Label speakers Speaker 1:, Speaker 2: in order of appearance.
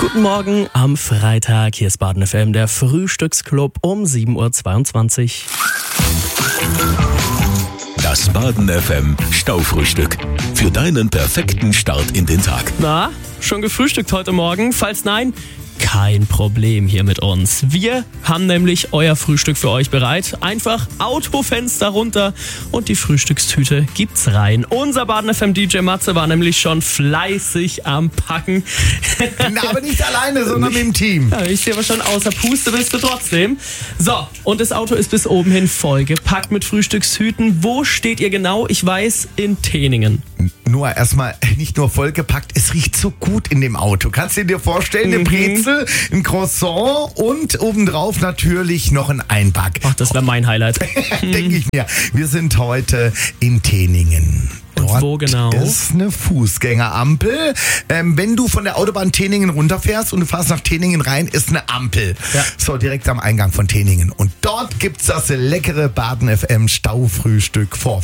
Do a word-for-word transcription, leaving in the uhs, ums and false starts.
Speaker 1: Guten Morgen am Freitag. Hier ist Baden F M, der Frühstücksclub um sieben Uhr zweiundzwanzig.
Speaker 2: Das Baden F M Staufrühstück. Für deinen perfekten Start in den Tag.
Speaker 1: Na, schon gefrühstückt heute Morgen? Falls nein, kein Problem hier mit uns. Wir haben nämlich euer Frühstück für euch bereit. Einfach Autofenster runter und die Frühstückstüte gibt's rein. Unser Baden F M D J Matze war nämlich schon fleißig am Packen.
Speaker 3: Na, aber nicht alleine, sondern mit dem Team.
Speaker 1: Ja, ich sehe aber schon außer Puste bist du trotzdem. So, und das Auto ist bis oben hin vollgepackt mit Frühstückstüten. Wo steht ihr genau? Ich weiß, in Teningen.
Speaker 3: Nur erstmal nicht nur vollgepackt, es riecht so gut in dem Auto. Kannst du dir vorstellen, eine Brezel, ein Croissant und obendrauf natürlich noch ein Einpack.
Speaker 1: Ach, das wäre mein Highlight.
Speaker 3: Denke ich mir. Wir sind heute in Teningen. Dort
Speaker 1: wo genau?
Speaker 3: ist eine Fußgängerampel. Ähm, wenn du von der Autobahn Teningen runterfährst und du fährst nach Teningen rein, ist eine Ampel.
Speaker 1: Ja.
Speaker 3: So, direkt am Eingang von Teningen. Und dort gibt's das leckere Baden F M Staufrühstück vor